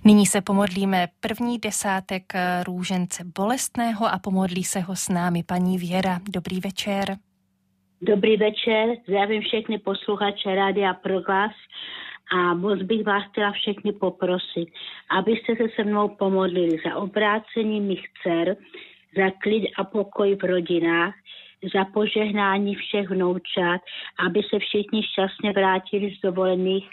Nyní se pomodlíme první desátek růžence bolestného a pomodlí se ho s námi paní Věra. Dobrý večer. Dobrý večer, zdravím všechny posluchače Rádia Proglas a moc bych vás chtěla všechny poprosit, abyste se se mnou pomodlili za obrácení mých dcer, za klid a pokoj v rodinách, za požehnání všech vnoučat, aby se všichni šťastně vrátili z dovolených,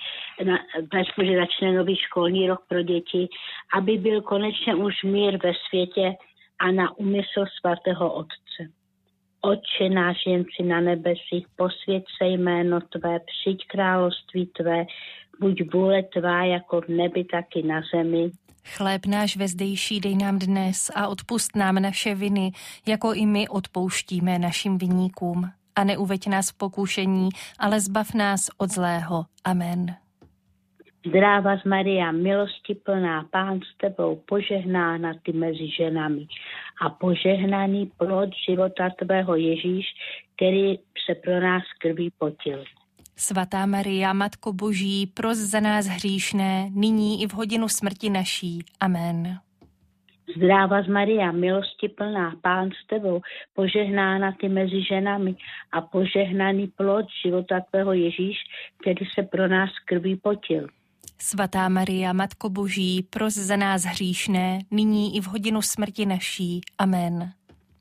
že začne nový školní rok pro děti, aby byl konečně už mír ve světě a na úmysl svatého Otce. Otče náš, jenci na nebesích, posvěť se jméno Tvé, přijď království Tvé, buď vůle Tvá jako v nebi, tak i na zemi. Chléb náš vezdejší dej nám dnes a odpusť nám naše viny, jako i my odpouštíme našim viníkům. A neuveď nás v pokušení, ale zbav nás od zlého. Amen. Zdráva z Maria, milosti plná, Pán s Tebou, požehnána Ty mezi ženami a požehnaný plod života Tvého Ježíš, který se pro nás krví potil. Svatá Maria, Matko Boží, pros za nás hříšné, nyní i v hodinu smrti naší. Amen. Zdráva z Maria, milosti plná, Pán s Tebou, požehnána Ty mezi ženami a požehnaný plod života Tvého Ježíš, který se pro nás krví potil. Svatá Maria, Matko Boží, pros za nás hříšné, nyní i v hodinu smrti naší. Amen.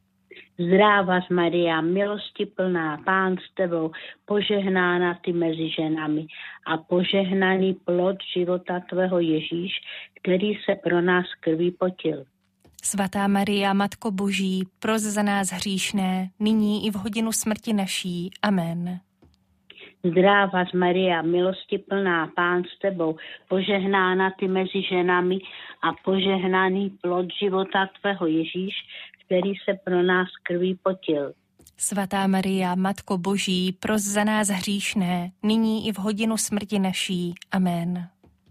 Zdráva z Maria, milosti plná, Pán s Tebou, požehnána Ty mezi ženami a požehnaný plod života Tvého Ježíš, který se pro nás krví potil. Svatá Maria, Matko Boží, pros za nás hříšné, nyní i v hodinu smrti naší. Amen. Zdráva z Maria, milosti plná, Pán s Tebou, požehnána Ty mezi ženami a požehnaný plod života Tvého Ježíš, který se pro nás krví potil. Svatá Maria, Matko Boží, pros za nás hříšné, nyní i v hodinu smrti naší. Amen.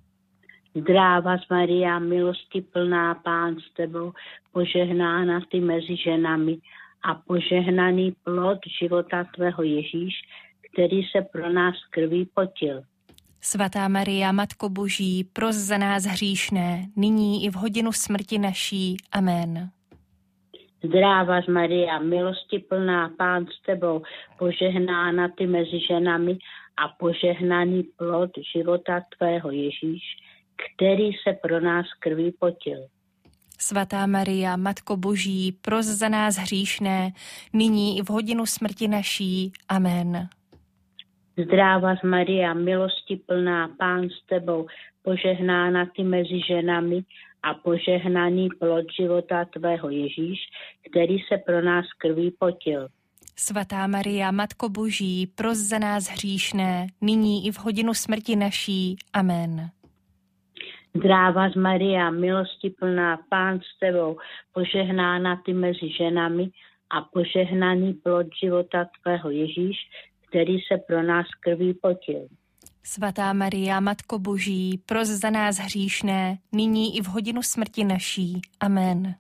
Zdráva z Maria, milosti plná, Pán s Tebou, požehnána Ty mezi ženami a požehnaný plod života Tvého Ježíš, který se pro nás krví potil. Svatá Maria, Matko Boží, pros za nás hříšné, nyní i v hodinu smrti naší. Amen. Zdráva z Maria, milosti plná, Pán s Tebou, požehnána Ty mezi ženami a požehnaný plod života Tvého Ježíš, který se pro nás krví potil. Svatá Maria, Matko Boží, pros za nás hříšné, nyní i v hodinu smrti naší. Amen. Zdráva z Maria, milosti plná, Pán s Tebou, požehnána Ty mezi ženami a požehnaný plod života Tvého Ježíš, který se pro nás krví potil. Svatá Maria, Matko Boží, pros za nás hříšné, nyní i v hodinu smrti naší. Amen. Zdráva z Maria, milosti plná, Pán s Tebou, požehnána Ty mezi ženami a požehnaný plod života Tvého Ježíš, který se pro nás krví potil. Svatá Maria, Matko Boží, pros za nás hříšné, nyní i v hodinu smrti naší. Amen.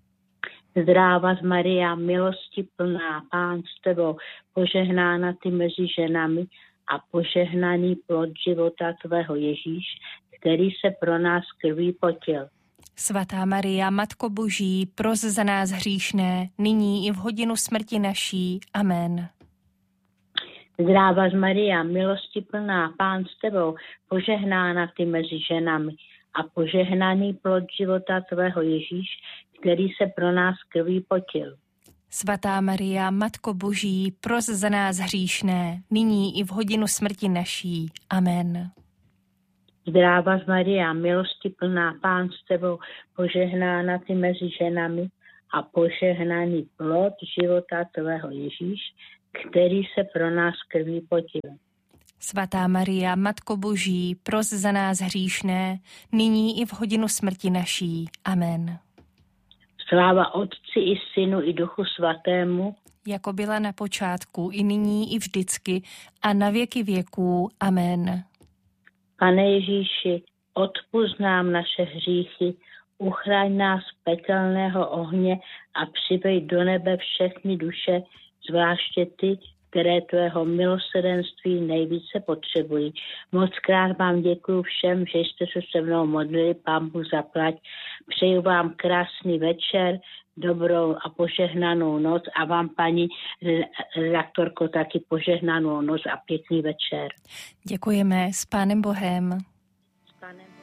Zdráva z Maria, milosti plná, Pán s Tebou, požehnána Ty mezi ženami a požehnaný plod života Tvého Ježíš, který se pro nás krví potil. Svatá Maria, Matko Boží, pros za nás hříšné, nyní i v hodinu smrti naší. Amen. Zdráva z Maria, milosti plná, Pán s Tebou, požehnána Ty mezi ženami a požehnaný plod života Tvého Ježíš, který se pro nás krví potil. Svatá Maria, Matko Boží, pros za nás hříšné, nyní i v hodinu smrti naší. Amen. Zdráva z Maria, milosti plná, Pán s Tebou, požehnána Ty mezi ženami a požehnaný plod života Tvého Ježíš, který se pro nás krví potil. Svatá Maria, Matko Boží, pros za nás hříšné, nyní i v hodinu smrti naší. Amen. Sláva Otci i Synu i Duchu Svatému, jako byla na počátku, i nyní, i vždycky, a na věky věků. Amen. Pane Ježíši, odpusť nám naše hříchy, uchraň nás z pekelného ohně a přivej do nebe všechny duše, zvláště ty, které tvého milosrdenství nejvíce potřebují. Moc krát vám děkuji všem, že jste se se mnou modlili, Pán Bůh zaplať. Přeju vám krásný večer, dobrou a požehnanou noc a vám, paní redaktorko, taky požehnanou noc a pěkný večer. Děkujeme, s Pánem Bohem. S Pánem